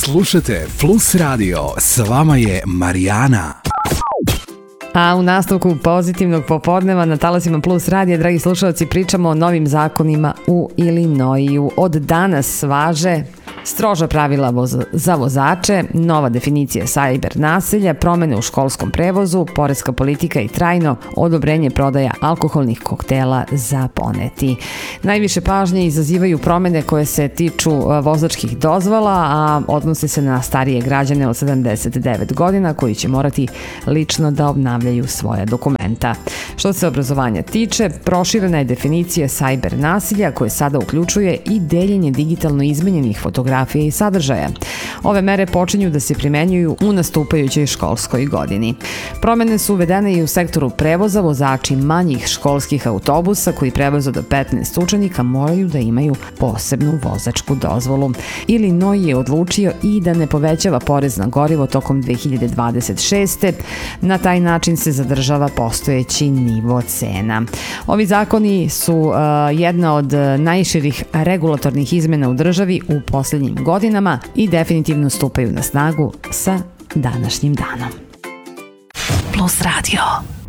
Slušajte Plus Radio, s vama je Marijana. A u nastavku pozitivnog popodneva na talasima Plus radija, dragi slušalci, pričamo o novim zakonima u Ilinoiju. Od danas važe stroža pravila za vozače, nova definicija sajber nasilja, promene u školskom prevozu, poreska politika i trajno odobrenje prodaja alkoholnih koktela za poneti. Najviše pažnje izazivaju promene koje se tiču vozačkih dozvola, a odnose se na starije građane od 79 godina koji će morati lično da obnavljaju svoja dokumenta. Što se obrazovanja tiče, proširena je definicija sajber nasilja koje sada uključuje i deljenje digitalno izmenjenih fotografija i sadržaja. Ove mere počinju da se primenjuju u nastupajućoj školskoj godini. Promene su uvedene i u sektoru prevoza. Vozači manjih školskih autobusa koji prevoze do 15 učenika moraju da imaju posebnu vozačku dozvolu. Illinois je odlučio i da ne povećava porez na gorivo tokom 2026. Na taj način se zadržava postojeći nivo cena. Ovi zakoni su jedna od najširih regulatornih izmena u državi u posljednjim godinama i definitivno stupaju na snagu sa današnjim danom. Plus Radio.